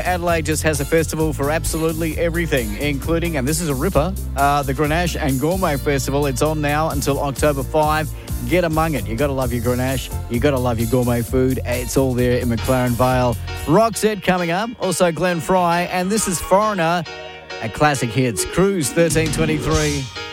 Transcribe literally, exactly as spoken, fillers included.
Adelaide just has a festival for absolutely everything, including, and this is a ripper, uh, the Grenache and Gourmet Festival. It's on now until October fifth. Get among it. You got to love your Grenache. You got to love your gourmet food. It's all there in McLaren Vale. Roxette coming up. Also Glenn Fry. And this is Foreigner at Classic Hits. Cruise thirteen twenty-three.